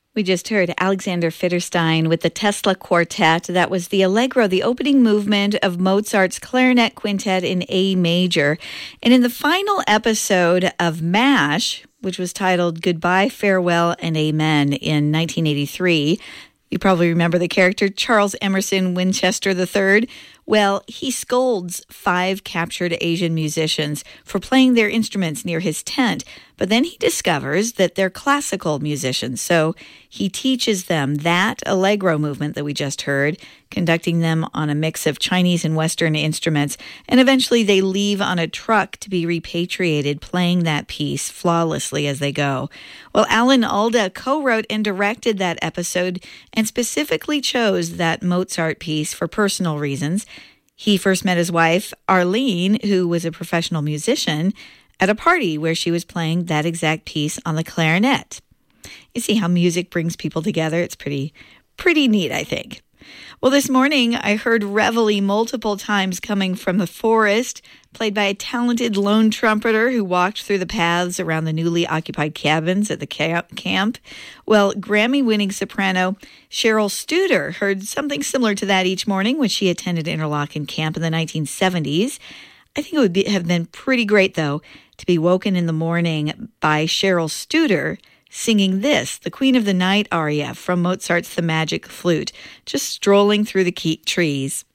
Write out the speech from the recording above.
We just heard Alexander Fitterstein with the Tesla Quartet. That was the Allegro, the opening movement of Mozart's Clarinet Quintet in A major. And in the final episode of MASH, which was titled Goodbye, Farewell, and Amen in 1983, you probably remember the character Charles Emerson Winchester III. Well, he scolds 5 captured Asian musicians for playing their instruments near his tent, but then he discovers that they're classical musicians, so he teaches them that Allegro movement that we just heard, conducting them on a mix of Chinese and Western instruments, and eventually they leave on a truck to be repatriated, playing that piece flawlessly as they go. Well, Alan Alda co-wrote and directed that episode and specifically chose that Mozart piece for personal reasons. He first met his wife, Arlene, who was a professional musician, at a party where she was playing that exact piece on the clarinet. You see how music brings people together? It's pretty neat, I think. Well, this morning I heard Reveille multiple times coming from the forest, played by a talented lone trumpeter who walked through the paths around the newly occupied cabins at the camp. Well, Grammy-winning soprano Cheryl Studer heard something similar to that each morning when she attended Interlochen Camp in the 1970s. I think it would have been pretty great, though, to be woken in the morning by Cheryl Studer singing this, the Queen of the Night aria from Mozart's The Magic Flute, just strolling through the trees.